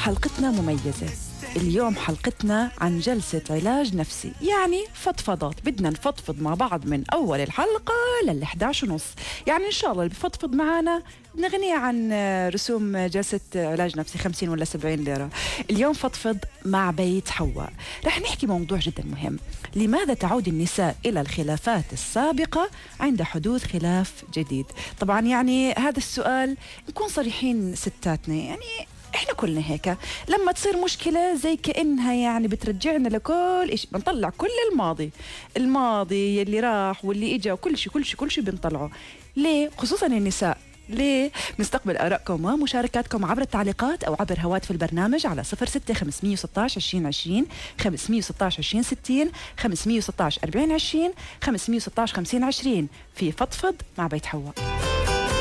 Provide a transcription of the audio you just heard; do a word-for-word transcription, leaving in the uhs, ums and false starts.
حلقتنا مميزة. اليوم حلقتنا عن جلسة علاج نفسي، يعني فضفضات. بدنا نفضفض مع بعض من أول الحلقة لل11 ونص. يعني إن شاء الله اللي بفضفض معنا نغني عن رسوم جلسة علاج نفسي خمسين ولا سبعين ليرة. اليوم فضفض مع بيت حواء. رح نحكي موضوع جدا مهم: لماذا تعود النساء إلى الخلافات السابقة عند حدوث خلاف جديد؟ طبعا يعني هذا السؤال نكون صريحين ستاتنا، يعني احنا كلنا هيك لما تصير مشكلة زي كأنها يعني بترجعنا لكل إشي، بنطلع كل الماضي الماضي اللي راح واللي إجا وكل شيء كل شيء كل شيء بنطلعه. ليه؟ خصوصا النساء. ليه؟ نستقبل آرائكم ومشاركاتكم عبر التعليقات أو عبر هواتف البرنامج على صفر ستة خمسمية وستاش عشرين عشرين خمسمية وستاش عشرين ستين خمسمية وستاش أربعين عشرين خمسمية وستاش خمسين عشرين في فضفض مع بيت حواء.